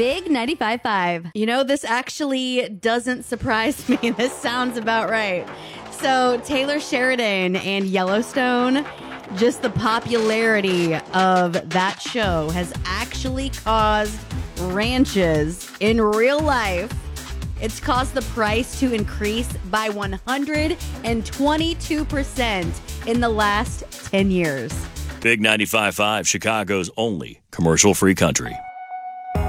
Big 95.5. You know, this actually doesn't surprise me. This sounds about right. So Taylor Sheridan and Yellowstone, just the popularity of that show has actually caused ranches in real life. It's caused the price to increase by 122% in the last 10 years. Big 95.5, Chicago's only commercial-free country.